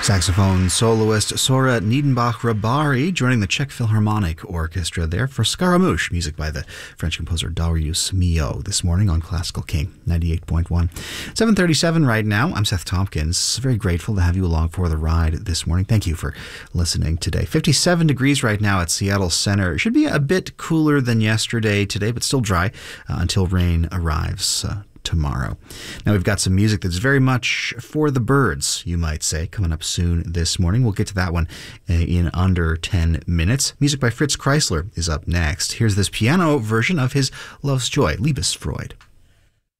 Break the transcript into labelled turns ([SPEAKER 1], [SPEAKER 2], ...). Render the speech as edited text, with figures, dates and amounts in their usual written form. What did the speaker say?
[SPEAKER 1] Saxophone soloist Sora Niedenbach-Rabari joining the Czech Philharmonic Orchestra there for Scaramouche, music by the French composer Darius Milhaud this morning on Classical King 98.1. 7:37 right now. I'm Seth Tompkins. Very grateful to have you along for the ride this morning. Thank you for listening today. 57 degrees right now at Seattle Center. It should be a bit cooler than yesterday today, but still dry until rain arrives tomorrow. Now we've got some music that's very much for the birds, you might say, coming up soon this morning. We'll get to that one in under 10 minutes. Music by Fritz Kreisler is up next. Here's this piano version of his Love's Joy, Liebesfreude.